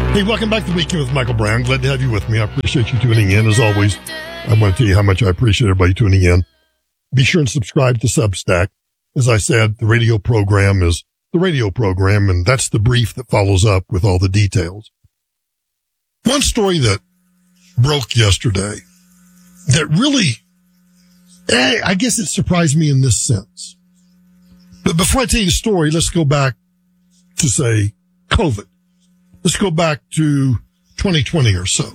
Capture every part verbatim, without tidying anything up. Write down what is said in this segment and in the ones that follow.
Hey, welcome back to Weekend with Michael Brown. Glad to have you with me. I appreciate you tuning in. As always, I want to tell you how much I appreciate everybody tuning in. Be sure and subscribe to Substack. As I said, the radio program is the radio program, and that's the brief that follows up with all the details. One story that broke yesterday that really, eh, I guess it surprised me in this sense. But before I tell you the story, let's go back to, say, COVID. Let's go back to twenty twenty or so.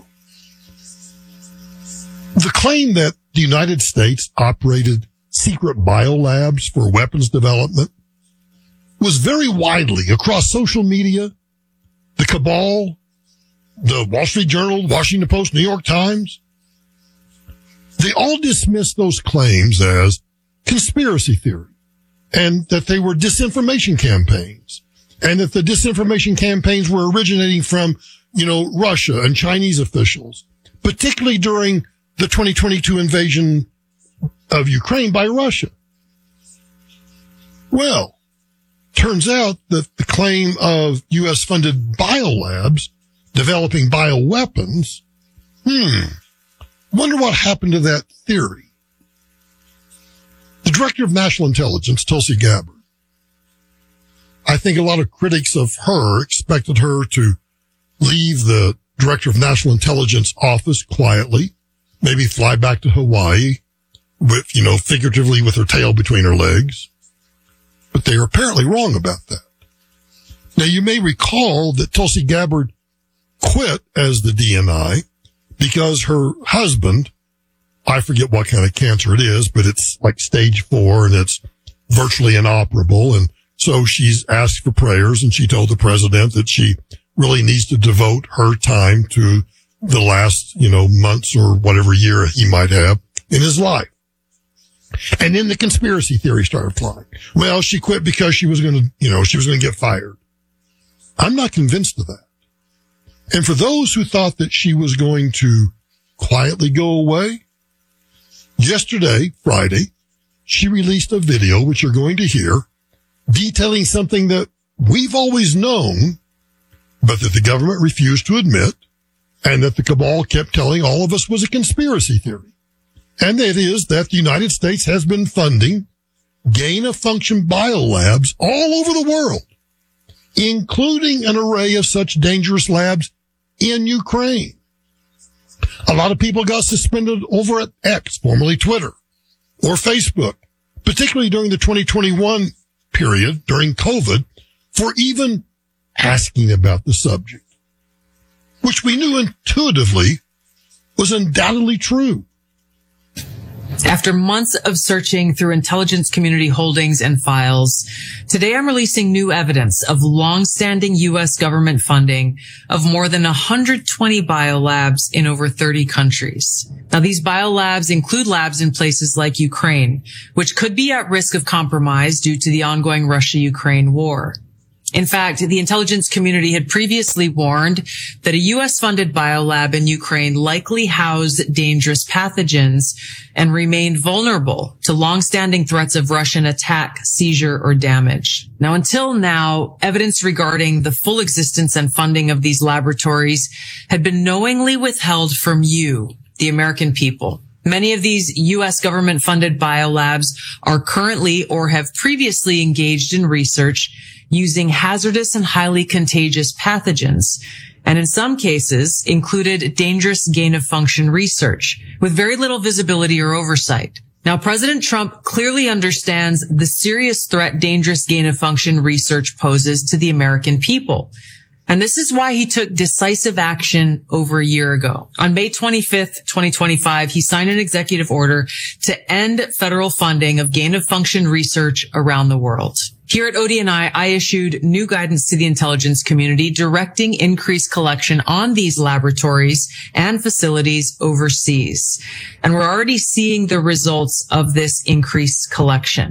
The claim that the United States operated secret biolabs for weapons development was very widely across social media, the cabal, the Wall Street Journal, Washington Post, New York Times. They all dismissed those claims as conspiracy theory and that they were disinformation campaigns. And that the disinformation campaigns were originating from, you know, Russia and Chinese officials, particularly during the twenty twenty-two invasion of Ukraine by Russia. Well, turns out that the claim of U S funded biolabs developing bioweapons, hmm, wonder what happened to that theory. The Director of National Intelligence, Tulsi Gabbard, I think a lot of critics of her expected her to leave the Director of National Intelligence office quietly, maybe fly back to Hawaii with, you know, figuratively with her tail between her legs. But they are apparently wrong about that. Now, you may recall that Tulsi Gabbard quit as the D N I because her husband, I forget what kind of cancer it is, but it's like stage four and it's virtually inoperable, and so she's asked for prayers, and she told the president that she really needs to devote her time to the last, you know, months or whatever year he might have in his life. And then the conspiracy theory started flying. Well, she quit because she was going to, you know, she was going to get fired. I'm not convinced of that. And for those who thought that she was going to quietly go away, yesterday, Friday, she released a video, which you're going to hear, detailing something that we've always known, but that the government refused to admit, and that the cabal kept telling all of us was a conspiracy theory. And that is that the United States has been funding gain-of-function biolabs all over the world, including an array of such dangerous labs in Ukraine. A lot of people got suspended over at X, formerly Twitter, or Facebook, particularly during the twenty twenty-one period during COVID, for even asking about the subject, which we knew intuitively was undoubtedly true. After months of searching through intelligence community holdings and files, today I'm releasing new evidence of long-standing U S government funding of more than one hundred twenty biolabs in over thirty countries. Now, these biolabs include labs in places like Ukraine, which could be at risk of compromise due to the ongoing Russia-Ukraine war. In fact, the intelligence community had previously warned that a U S-funded biolab in Ukraine likely housed dangerous pathogens and remained vulnerable to long-standing threats of Russian attack, seizure, or damage. Now, until now, evidence regarding the full existence and funding of these laboratories had been knowingly withheld from you, the American people. Many of these U S government-funded biolabs are currently or have previously engaged in research using hazardous and highly contagious pathogens, and in some cases included dangerous gain-of-function research with very little visibility or oversight. Now, President Trump clearly understands the serious threat dangerous gain-of-function research poses to the American people. And this is why he took decisive action over a year ago. On May twenty-fifth, twenty twenty-five, he signed an executive order to end federal funding of gain-of-function research around the world. Here at O D N I, I issued new guidance to the intelligence community directing increased collection on these laboratories and facilities overseas. And we're already seeing the results of this increased collection.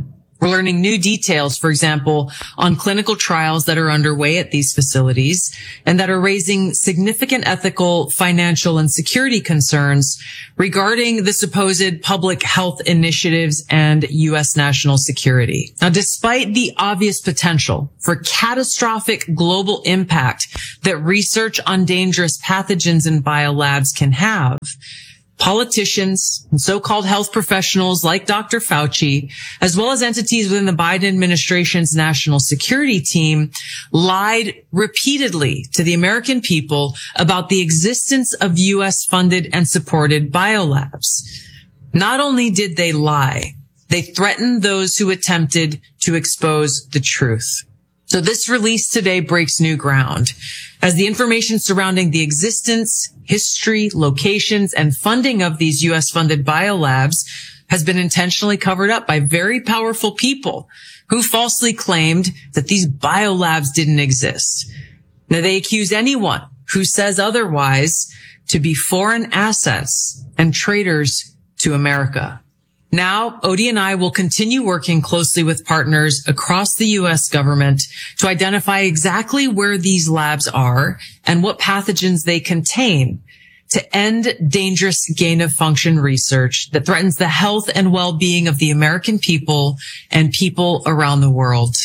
We're learning new details, for example, on clinical trials that are underway at these facilities and that are raising significant ethical, financial, and security concerns regarding the supposed public health initiatives and U S national security. Now, despite the obvious potential for catastrophic global impact that research on dangerous pathogens in biolabs can have, politicians and so-called health professionals like Doctor Fauci, as well as entities within the Biden administration's national security team, lied repeatedly to the American people about the existence of U S funded and supported biolabs. Not only did they lie, they threatened those who attempted to expose the truth. So this release today breaks new ground, as the information surrounding the existence, history, locations, and funding of these U S-funded biolabs has been intentionally covered up by very powerful people who falsely claimed that these biolabs didn't exist. Now, they accuse anyone who says otherwise to be foreign assets and traitors to America. Now, Odie and I will continue working closely with partners across the U S government to identify exactly where these labs are and what pathogens they contain to end dangerous gain-of-function research that threatens the health and well-being of the American people and people around the world.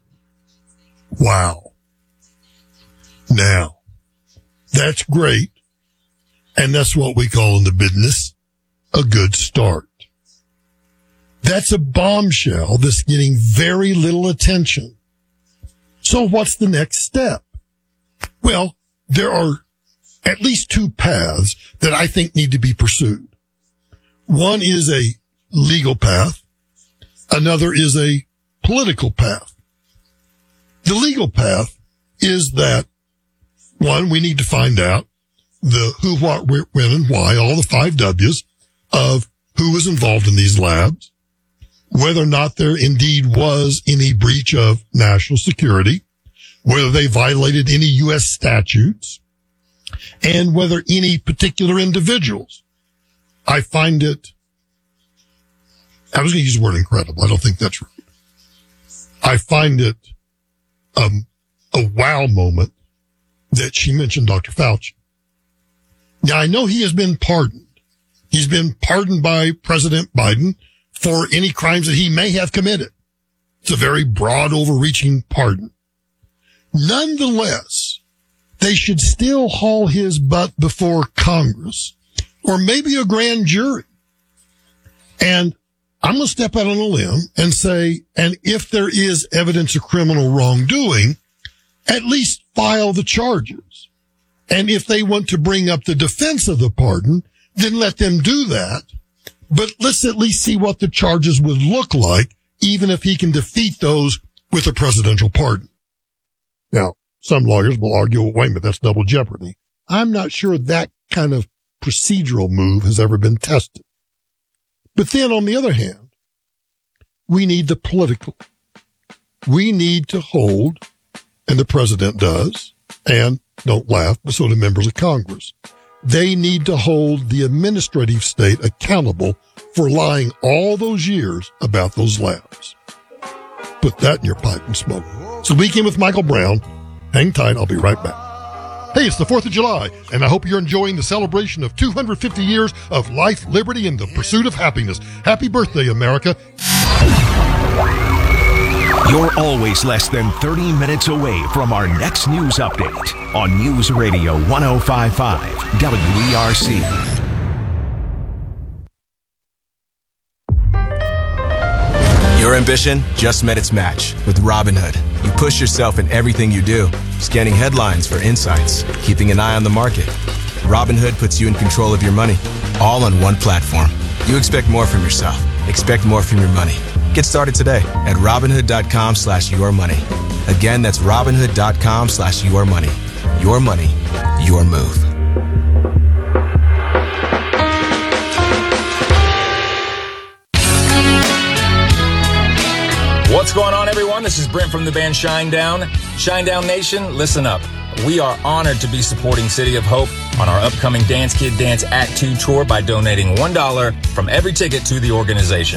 Wow. Now, that's great. And that's what we call in the business a good start. That's a bombshell that's getting very little attention. So what's the next step? Well, there are at least two paths that I think need to be pursued. One is a legal path. Another is a political path. The legal path is that, one, we need to find out the who, what, where, when, and why, all the five W's of who was involved in these labs, whether or not there indeed was any breach of national security, whether they violated any U S statutes, and whether any particular individuals. I find it, I was going to use the word incredible. I don't think that's right. I find it um, a wow moment that she mentioned Doctor Fauci. Now, I know he has been pardoned. He's been pardoned by President Biden for any crimes that he may have committed. It's a very broad, overreaching pardon. Nonetheless, they should still haul his butt before Congress or maybe a grand jury. And I'm going to step out on a limb and say, and if there is evidence of criminal wrongdoing, at least file the charges. And if they want to bring up the defense of the pardon, then let them do that. But let's at least see what the charges would look like, even if he can defeat those with a presidential pardon. Now, some lawyers will argue, well, wait a minute, that's double jeopardy. I'm not sure that kind of procedural move has ever been tested. But then on the other hand, we need the political. We need to hold, and the president does, and don't laugh, but so do members of Congress. They need to hold the administrative state accountable for lying all those years about those labs. Put that in your pipe and smoke. So Weekend with Michael Brown. Hang tight. I'll be right back. Hey, it's the fourth of July, and I hope you're enjoying the celebration of two hundred fifty years of life, liberty, and the pursuit of happiness. Happy birthday, America. You're always less than thirty minutes away from our next news update on News Radio one oh five point five W E R C. Your ambition just met its match with Robinhood. You push yourself in everything you do, scanning headlines for insights, keeping an eye on the market. Robinhood puts you in control of your money, all on one platform. You expect more from yourself. Expect more from your money. Get started today at Robinhood.com slash your money. Again, that's Robinhood.com slash your money. Your money, your move. What's going on, everyone? This is Brent from the band Shinedown. Shinedown Nation, listen up. We are honored to be supporting City of Hope on our upcoming Dance Kid Dance Act two tour by donating one dollar from every ticket to the organization.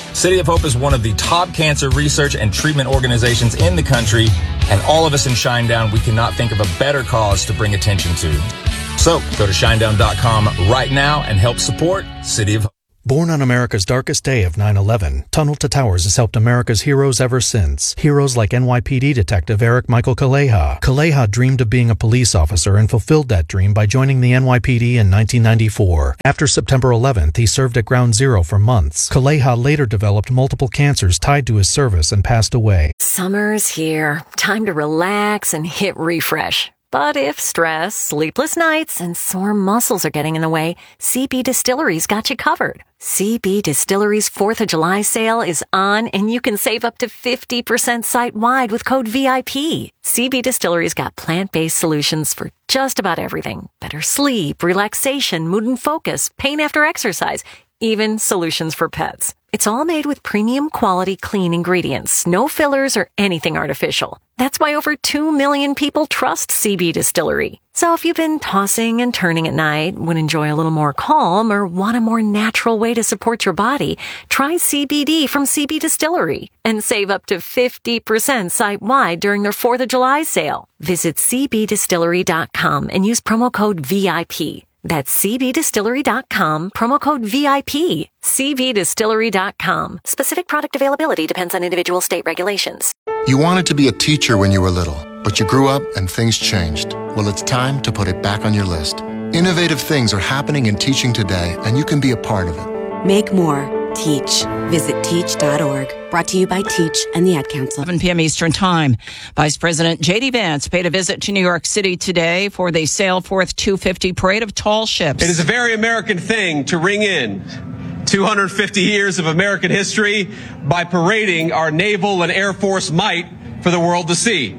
City of Hope is one of the top cancer research and treatment organizations in the country, and all of us in Shinedown, we cannot think of a better cause to bring attention to. So go to shinedown dot com right now and help support City of Hope. Born on America's darkest day of nine eleven, Tunnel to Towers has helped America's heroes ever since. Heroes like N Y P D Detective Eric Michael Kaleha. Kaleha dreamed of being a police officer and fulfilled that dream by joining the N Y P D in nineteen ninety-four. After September eleventh, he served at Ground Zero for months. Kaleha later developed multiple cancers tied to his service and passed away. Summer's here. Time to relax and hit refresh. But if stress, sleepless nights, and sore muscles are getting in the way, C B Distillery's got you covered. C B Distillery's fourth of July sale is on, and you can save up to fifty percent site-wide with code V I P. C B Distillery's got plant-based solutions for just about everything. Better sleep, relaxation, mood and focus, pain after exercise, even solutions for pets. It's all made with premium quality clean ingredients, no fillers or anything artificial. That's why over two million people trust C B Distillery. So if you've been tossing and turning at night, would enjoy a little more calm, or want a more natural way to support your body, try C B D from C B Distillery and save up to fifty percent site-wide during their fourth of July sale. Visit c b distillery dot com and use promo code V I P. That's c b distillery dot com, promo code V I P. c b distillery dot com. Specific product availability depends on individual state regulations. You wanted to be a teacher when you were little, but you grew up and things changed. Well, it's time to put it back on your list. Innovative things are happening in teaching today, and you can be a part of it. Make more. Teach. Visit teach dot org. Brought to you by Teach and the Ad Council. seven p.m. Eastern Time. Vice President J D. Vance paid a visit to New York City today for the Sail Forth two fifty Parade of Tall Ships. It is a very American thing to ring in two hundred fifty years of American history by parading our naval and Air Force might for the world to see.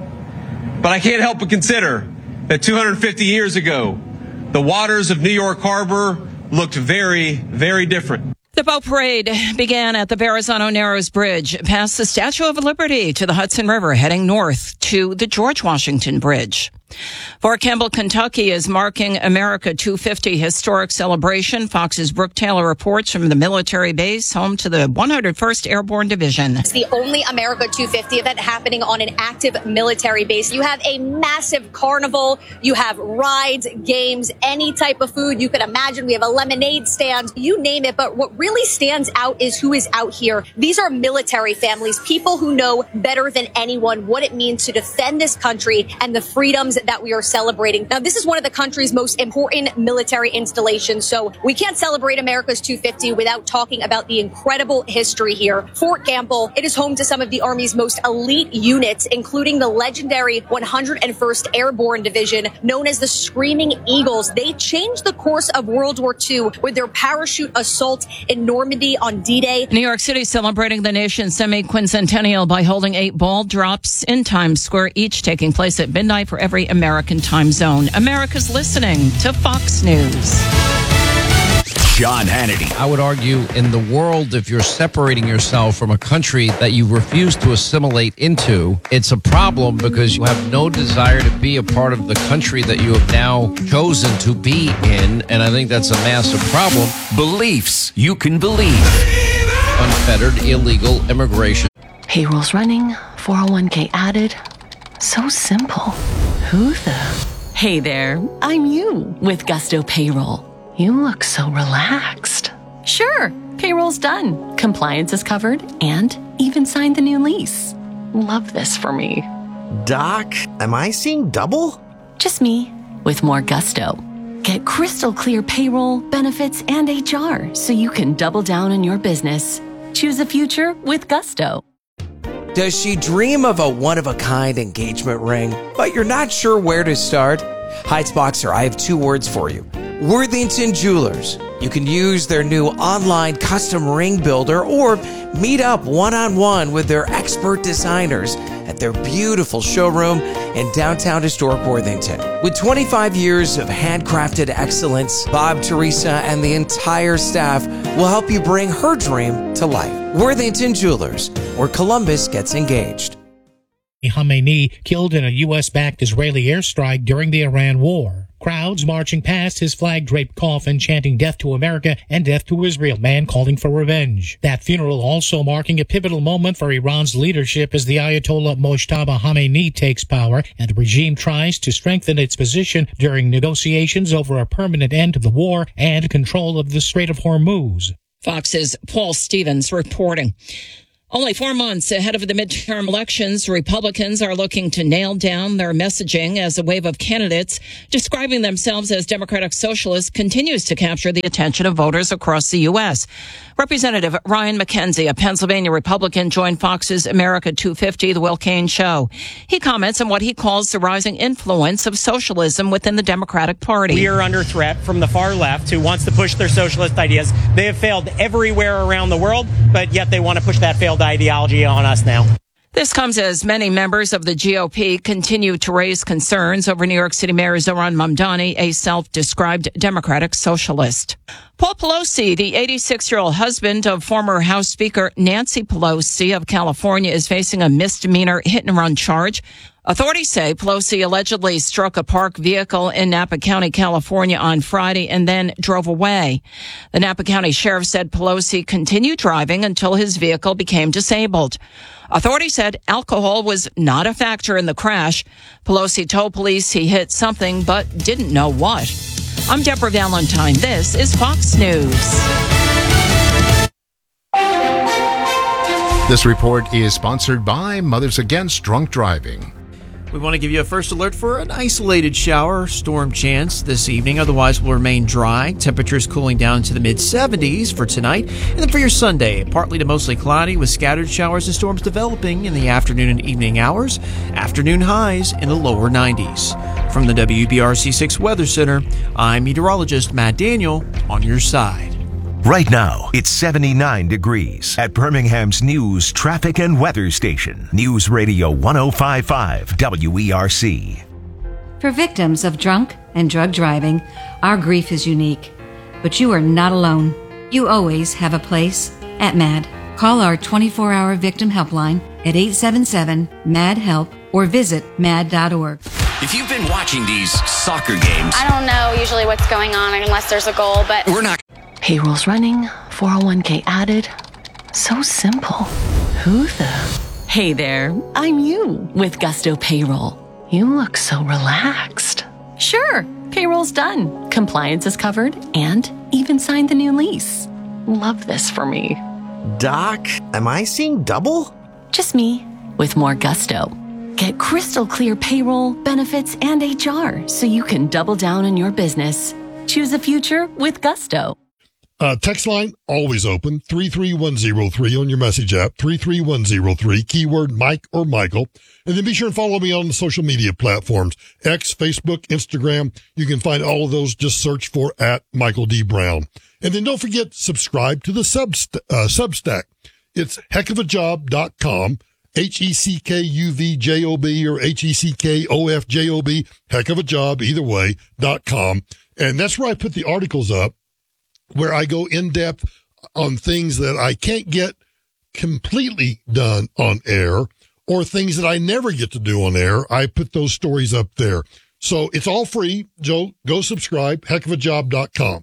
But I can't help but consider that two hundred fifty years ago, the waters of New York Harbor looked very, very different. The boat parade began at the Verrazano Narrows Bridge, past the Statue of Liberty to the Hudson River, heading north to the George Washington Bridge. Fort Campbell, Kentucky is marking America two fifty historic celebration. Fox's Brooke Taylor reports from the military base home to the one hundred first Airborne Division. It's the only America two fifty event happening on an active military base. You have a massive carnival. You have rides, games, any type of food you could imagine. We have a lemonade stand, you name it. But what really stands out is who is out here. These are military families, people who know better than anyone what it means to defend this country and the freedoms that we are celebrating. Now, this is one of the country's most important military installations, so we can't celebrate America's two fifty without talking about the incredible history here. Fort Campbell, it is home to some of the Army's most elite units, including the legendary one hundred first Airborne Division, known as the Screaming Eagles. They changed the course of World War Two with their parachute assault in Normandy on D-Day. New York City celebrating the nation's semi-quincentennial by holding eight ball drops in Times Square, each taking place at midnight for every American time zone. America's listening to Fox News. Sean Hannity. I would argue in the world, if you're separating yourself from a country that you refuse to assimilate into, it's a problem because you have no desire to be a part of the country that you have now chosen to be in. And I think that's a massive problem. Beliefs you can believe. Unfettered illegal immigration. Payroll's running, four oh one k added. So simple. Who the? Hey there, I'm you with Gusto Payroll. You look so relaxed. Sure, payroll's done. Compliance is covered and even signed the new lease. Love this for me. Doc, am I seeing double? Just me with more gusto. Get crystal clear payroll, benefits, and H R so you can double down on your business. Choose a future with Gusto. Does she dream of a one-of-a-kind engagement ring, but you're not sure where to start? Heights Boxer, I have two words for you. Worthington Jewelers. You can use their new online custom ring builder or meet up one-on-one with their expert designers at their beautiful showroom in downtown historic Worthington. With twenty-five years of handcrafted excellence, Bob, Teresa, and the entire staff will help you bring her dream to life. Worthington Jewelers, where Columbus gets engaged. Khamenei killed in a U S-backed Israeli airstrike during the Iran war. Crowds marching past his flag-draped coffin, chanting death to America and death to Israel, man calling for revenge. That funeral also marking a pivotal moment for Iran's leadership as the Ayatollah Mojtaba Khamenei takes power and the regime tries to strengthen its position during negotiations over a permanent end to the war and control of the Strait of Hormuz. Fox's Paul Stevens reporting. Only four months ahead of the midterm elections, Republicans are looking to nail down their messaging as a wave of candidates describing themselves as Democratic Socialists continues to capture the attention of voters across the U S. Representative Ryan McKenzie, a Pennsylvania Republican, joined Fox's America two fifty, The Will Cain Show. He comments on what he calls the rising influence of socialism within the Democratic Party. We are under threat from the far left who wants to push their socialist ideas. They have failed everywhere around the world, but yet they want to push that failed ideology on us now. This comes as many members of the G O P continue to raise concerns over New York City Mayor Zohran Mamdani, a self-described Democratic socialist. Paul Pelosi, the eighty-six-year-old husband of former House Speaker Nancy Pelosi of California, is facing a misdemeanor hit-and-run charge. Authorities say Pelosi allegedly struck a parked vehicle in Napa County, California on Friday and then drove away. The Napa County Sheriff said Pelosi continued driving until his vehicle became disabled. Authorities said alcohol was not a factor in the crash. Pelosi told police he hit something but didn't know what. I'm Deborah Valentine. This is Fox News. This report is sponsored by Mothers Against Drunk Driving. We want to give you a first alert for an isolated shower storm chance this evening. Otherwise, will remain dry. Temperatures cooling down to the mid seventies for tonight. And then for your Sunday, partly to mostly cloudy with scattered showers and storms developing in the afternoon and evening hours. Afternoon highs in the lower nineties. From the W B R C six Weather Center, I'm meteorologist Matt Daniel on your side. Right now, it's seventy-nine degrees at Birmingham's news, traffic, and weather station. News Radio one oh five point five W E R C. For victims of drunk and drug driving, our grief is unique. But you are not alone. You always have a place at MAD. Call our twenty-four hour victim helpline at eight seven seven, M A D, HELP or visit mad dot org. If you've been watching these soccer games, I don't know usually what's going on unless there's a goal, but we're not. Payroll's running, four oh one k added. So simple. Who the? Hey there, I'm you with Gusto Payroll. You look so relaxed. Sure, payroll's done. Compliance is covered and even signed the new lease. Love this for me. Doc, am I seeing double? Just me with more gusto. Get crystal clear payroll, benefits, and H R so you can double down on your business. Choose a future with Gusto. Uh, text line always open, three three one zero three on your message app, three three one zero three, keyword Mike or Michael. And then be sure and follow me on the social media platforms, X, Facebook, Instagram. You can find all of those. Just search for at Michael D. Brown. And then don't forget, subscribe to the Subst- uh, Substack. It's heck of a job dot com, H E C K U V J O B or H E C K O F J O B, heck of a job, either way, dot com. And that's where I put the articles up, where I go in depth on things that I can't get completely done on air or things that I never get to do on air. I put those stories up there. So it's all free. Joe, go subscribe, heck of a job dot com.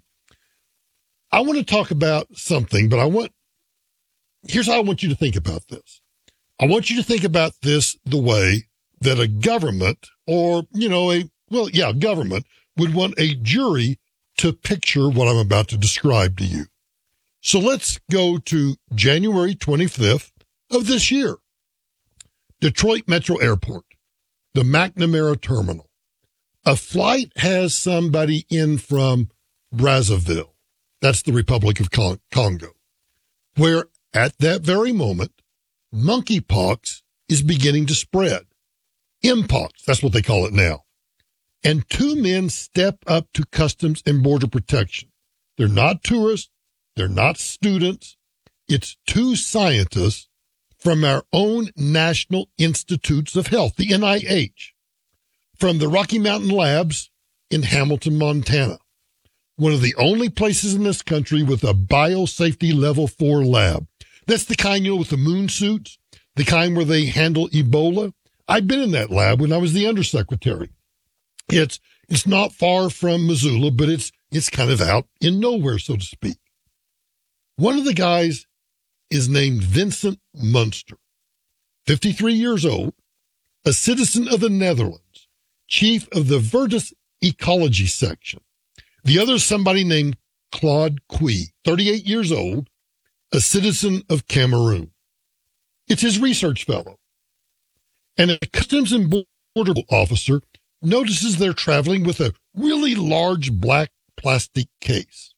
I want to talk about something, but I want, here's how I want you to think about this. I want you to think about this the way that a government or, you know, a, well, yeah, government would want a jury to picture what I'm about to describe to you. So let's go to January twenty-fifth of this year. Detroit Metro Airport, the McNamara Terminal. A flight has somebody in from Brazzaville. That's the Republic of Con- Congo, where at that very moment, monkeypox is beginning to spread. Mpox, that's what they call it now. And two men step up to Customs and Border Protection. They're not tourists. They're not students. It's two scientists from our own National Institutes of Health, the N I H, from the Rocky Mountain Labs in Hamilton, Montana. One of the only places in this country with a biosafety level four lab. That's the kind, you know, with the moon suits, the kind where they handle Ebola. I've been in that lab when I was the undersecretary. It's it's not far from Missoula, but it's it's kind of out in nowhere, so to speak. One of the guys is named Vincent Munster, fifty-three years old, a citizen of the Netherlands, chief of the Virtus Ecology section. The other is somebody named Claude Cui, thirty-eight years old, a citizen of Cameroon. It's his research fellow. And a Customs and Border officer notices they're traveling with a really large black plastic case.